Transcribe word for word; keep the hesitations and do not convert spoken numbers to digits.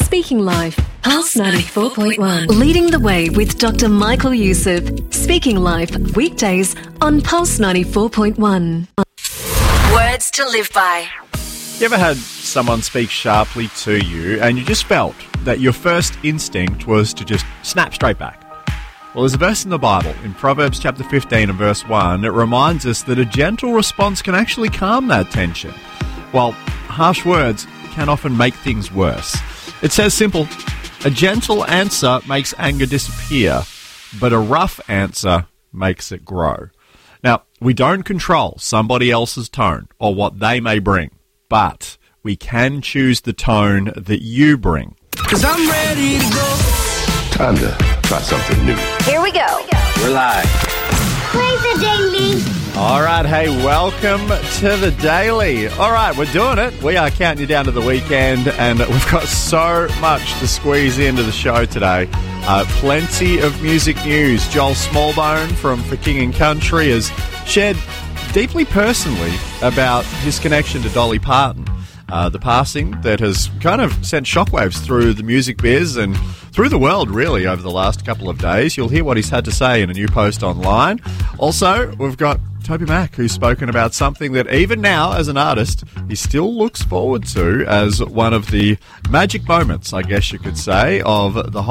Speaking Life, Pulse ninety-four point one. Leading the way with Doctor Michael Youssef. Speaking Life, weekdays on Pulse ninety-four point one. Words to live by. You ever had someone speak sharply to you and you just felt that your first instinct was to just snap straight back? Well, there's a verse in the Bible, in Proverbs chapter fifteen and verse one, that reminds us that a gentle response can actually calm that tension, while harsh words can often make things worse. It says simple, a gentle answer makes anger disappear, but a rough answer makes it grow. Now, we don't control somebody else's tone or what they may bring, but we can choose the tone that you bring. 'Cause I'm ready to go. Time to try something new. Here we go. We're live. Play the daily. All right, hey, welcome to the Daily. All right, we're doing it. We are counting you down to the weekend, and we've got so much to squeeze into the show today. Uh, plenty of music news. Joel Smallbone from For King and Country has shared deeply personally about his connection to Dolly Parton. Uh, the passing that has kind of sent shockwaves through the music biz and through the world, really, over the last couple of days. You'll hear what he's had to say in a new post online. Also, we've got Toby Mac, who's spoken about something that even now, as an artist, he still looks forward to as one of the magic moments, I guess you could say, of the